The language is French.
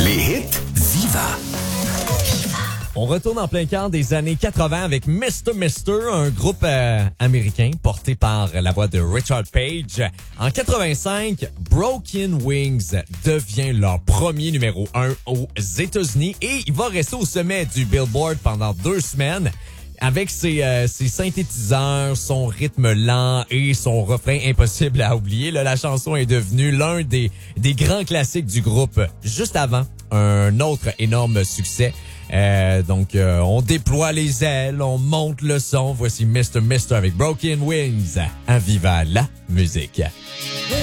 Les hits Viva. On retourne en plein cœur des années 80 avec Mr. Mister, un groupe américain porté par la voix de Richard Page. En 85, Broken Wings devient leur premier numéro 1 aux États-Unis et il va rester au sommet du Billboard pendant 2 semaines. Avec ses synthétiseurs, son rythme lent et son refrain impossible à oublier, là, la chanson est devenue l'un des grands classiques du groupe. Juste avant, un autre énorme succès. On déploie les ailes, on monte le son. Voici Mr. Mister avec Broken Wings. À Viva la musique.